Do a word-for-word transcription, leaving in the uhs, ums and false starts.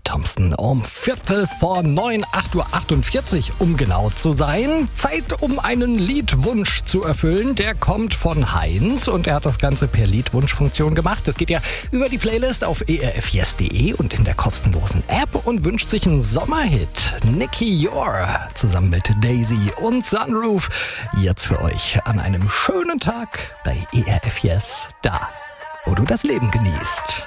Thompson um Viertel vor neun, acht Uhr achtundvierzig, um genau zu sein. Zeit, um einen Liedwunsch zu erfüllen. Der kommt von Heinz und er hat das Ganze per Liedwunschfunktion gemacht. Das geht ja über die Playlist auf e r f yes punkt d e und in der kostenlosen App und wünscht sich einen Sommerhit. Nicky Yor zusammen mit Daisy und Sunroof. Jetzt für euch an einem schönen Tag bei E R F Yes, da wo du das Leben genießt.